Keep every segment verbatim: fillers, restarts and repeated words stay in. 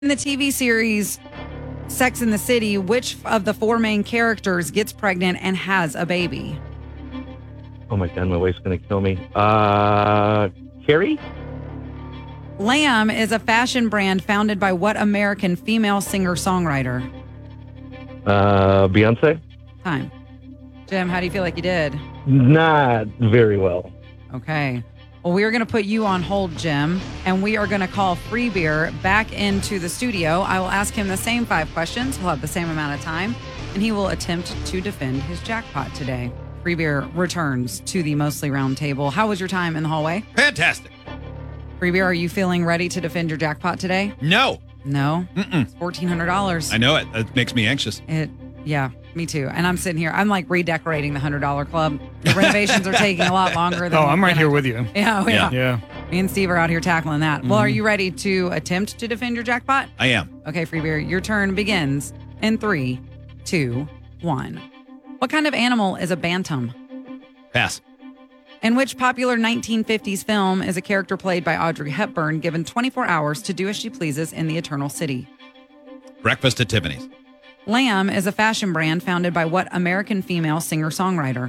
In the T V series Sex and the City, which of the four main characters gets pregnant and has a baby? Oh my God, my wife's going to kill me. Uh, Carrie? Lamb is a fashion brand founded by what American female singer-songwriter? Uh, Beyonce? Time. Jim, how do you feel like you did? Not very well. Okay. Well, we are going to put you on hold, Jim, and we are going to call Free Beer back into the studio. I will ask him the same five questions. He'll have the same amount of time, and he will attempt to defend his jackpot today. Free Beer returns to the Mostly Round Table. How was your time in the hallway? Fantastic. Free Beer, are you feeling ready to defend your jackpot today? No. No? Mm-mm. It's fourteen hundred dollars. I know it. That makes me anxious. It, yeah, me too. And I'm sitting here. I'm like redecorating the one hundred dollars club. The renovations are taking a lot longer than... Oh, I'm right here with you. Yeah, yeah. Yeah. Me and Steve are out here tackling that. Mm-hmm. Well, are you ready to attempt to defend your jackpot? I am. Okay, Free Beer, your turn begins in three, two, one. What kind of animal is a bantam? Pass. In which popular nineteen fifties film is a character played by Audrey Hepburn given twenty-four hours to do as she pleases in the Eternal City? Breakfast at Tiffany's. Lamb is a fashion brand founded by what American female singer-songwriter?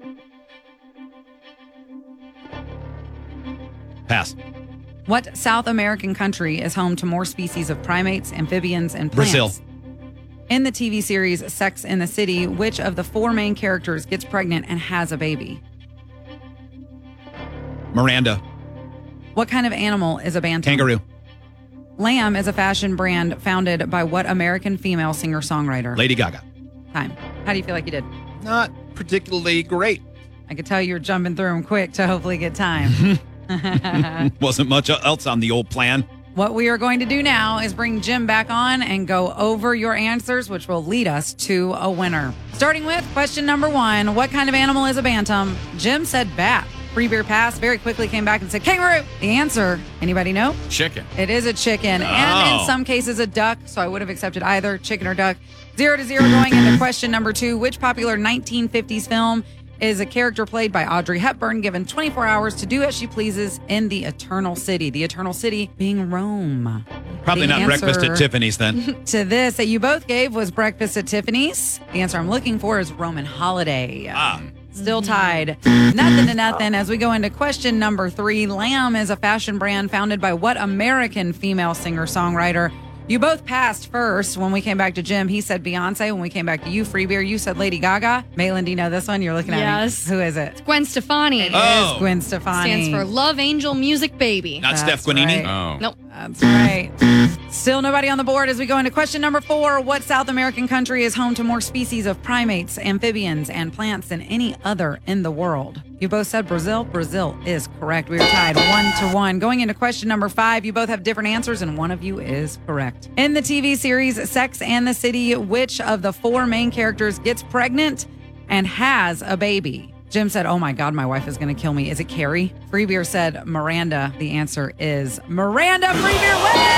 Pass. What South American country is home to more species of primates, amphibians, and plants? Brazil. In the T V series Sex and the City, which of the four main characters gets pregnant and has a baby? Miranda. What kind of animal is a bantam? Kangaroo. Lamb is a fashion brand founded by what American female singer-songwriter? Lady Gaga. Time. How do you feel like you did? Not particularly great. I could tell you were jumping through them quick to hopefully get time. Wasn't much else on the old plan. What we are going to do now is bring Jim back on and go over your answers, which will lead us to a winner. Starting with question number one. What kind of animal is a bantam? Jim said bat. Free Beer pass very quickly came back and said kangaroo. The answer, anybody know? Chicken. It is a chicken, Oh. and in some cases a duck, so I would have accepted either chicken or duck. Zero to zero going into question number two. Which popular nineteen fifties film is a character played by Audrey Hepburn given twenty-four hours to do as she pleases in the Eternal City? The Eternal City being Rome. Probably The not breakfast answer at Tiffany's then. To this that you both gave was Breakfast at Tiffany's. The answer I'm looking for is Roman Holiday. Ah. Still tied. Nothing to nothing. As we go into question number three, Lamb is a fashion brand founded by what American female singer-songwriter? You both passed first. When we came back to Jim, he said Beyonce. When we came back to you, Free Beer, you said Lady Gaga. Maitland, do you know this one? You're looking at Yes. me. Who is it? Gwen Stefani. It Oh. is Gwen Stefani. Stands for Love Angel Music Baby. Not That's Steph Guanini. right. Oh. Nope. That's right. Still nobody on the board as we go into question number four. What South American country is home to more species of primates, amphibians, and plants than any other in the world? You both said Brazil. Brazil is correct. We are tied one to one. Going into question number five, you both have different answers, and one of you is correct. In the T V series Sex and the City, which of the four main characters gets pregnant and has a baby? Jim said, oh my God, my wife is going to kill me. Is it Carrie? Free Beer said Miranda. The answer is Miranda. Free Beer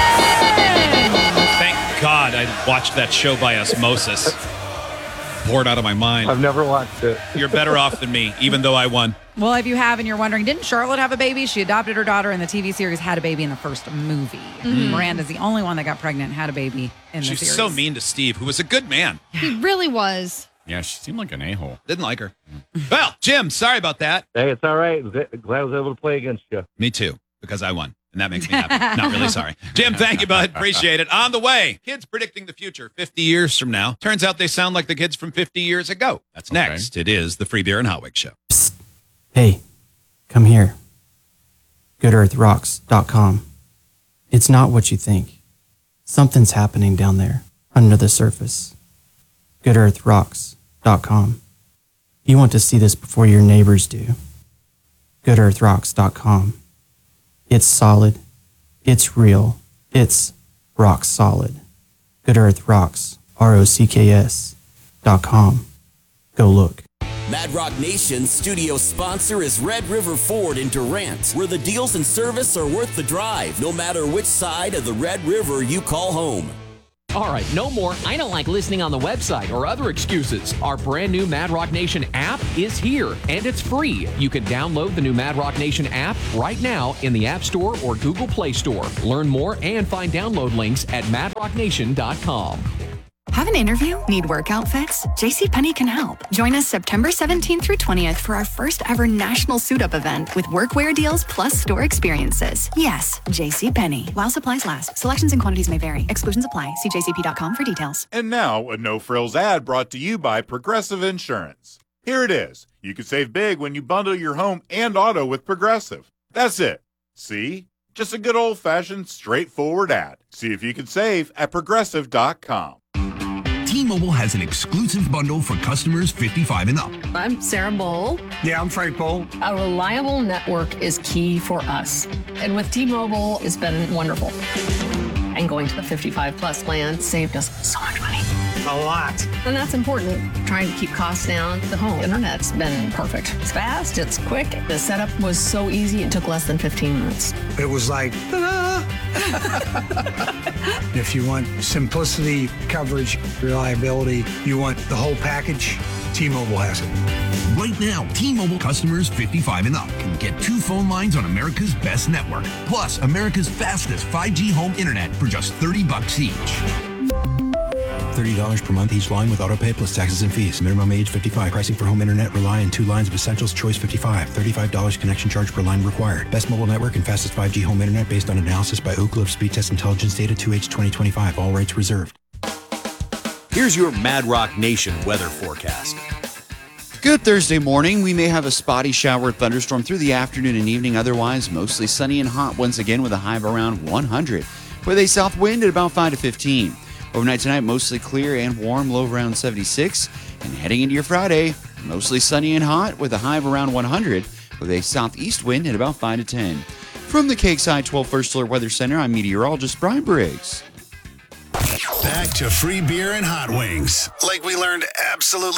wins! Thank God I watched that show by osmosis. Poured out of my mind. I've never watched it. You're better off than me, even though I won. Well, if you have and you're wondering, didn't Charlotte have a baby? She adopted her daughter in the T V series, had a baby in the first movie. Mm-hmm. Miranda's the only one that got pregnant and had a baby in the She's series. so mean to Steve, who was a good man. He really was. Yeah, she seemed like an a-hole. Didn't like her. Well, Jim, sorry about that. Hey, it's all right. Glad I was able to play against you. Me too, because I won. And that makes me happy. Not really sorry. Jim, thank you, bud. Appreciate it. On the way, kids predicting the future fifty years from now. Turns out they sound like the kids from fifty years ago. That's Okay. next. It is the Free Beer and Hotwig Show. Hey, come here. good earth rocks dot com. It's not what you think. Something's happening down there, under the surface. good earth rocks dot com. You want to see this before your neighbors do. good earth rocks dot com. It's solid. It's real. It's rock solid. Good Earth Rocks, R O C K S dot com. Go look. Mad Rock Nation's studio sponsor is Red River Ford in Durant, where the deals and service are worth the drive, no matter which side of the Red River you call home. All right, no more "I don't like listening on the website" or other excuses. Our brand new Mad Rock Nation app is here, and it's free. You can download the new Mad Rock Nation app right now in the App Store or Google Play Store. Learn more and find download links at mad rock nation dot com. Have an interview? Need work outfits? JCPenney can help. Join us September seventeenth through twentieth for our first ever national suit-up event with workwear deals plus store experiences. Yes, JCPenney. While supplies last. Selections and quantities may vary. Exclusions apply. See j c p dot com for details. And now, a no-frills ad brought to you by Progressive Insurance. Here it is. You can save big when you bundle your home and auto with Progressive. That's it. See? Just a good old-fashioned, straightforward ad. See if you can save at progressive dot com. T-Mobile has an exclusive bundle for customers fifty-five and up. I'm Sarah Bowl. Yeah, I'm Frank Bowl. A reliable network is key for us. And with T-Mobile, it's been wonderful. And going to the fifty-five plus plan saved us so much money. A lot. And that's important. Trying to keep costs down. The home internet's been perfect. It's fast, it's quick. The setup was so easy, it took less than fifteen minutes. It was like, ta-da! If you want simplicity, coverage, reliability, you want the whole package, T-Mobile has it. Right now, T-Mobile customers fifty-five and up can get two phone lines on America's best network, plus America's fastest five G home internet for just thirty bucks each. thirty dollars per month each line with autopay plus taxes and fees. Minimum age fifty-five. Pricing for home internet rely on two lines of Essentials Choice fifty-five. thirty-five dollars connection charge per line required. Best mobile network and fastest five G home internet based on analysis by Oak Cliff Speed Test Intelligence Data two H twenty twenty-five. All rights reserved. Here's your Mad Rock Nation weather forecast. Good Thursday morning. We may have a spotty shower or thunderstorm through the afternoon and evening. Otherwise, mostly sunny and hot once again with a high of around one hundred. With a south wind at about five to fifteen. Overnight tonight, mostly clear and warm, low of around seventy-six. And heading into your Friday, mostly sunny and hot with a high of around one hundred with a southeast wind at about five to ten. From the KXI twelve First Alert Weather Center, I'm meteorologist Brian Briggs. Back to free beer and hot wings. Like we learned absolutely